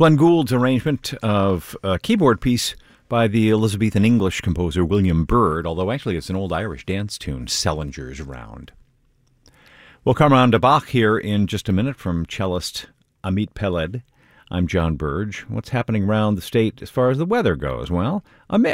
Glenn Gould's arrangement of a keyboard piece by the Elizabethan English composer William Byrd, although actually it's an old Irish dance tune, Sellinger's Round. We'll come around to Bach here in just a minute from cellist Amit Peled. I'm John Burge. What's happening around the state as far as the weather goes? Well, a mix.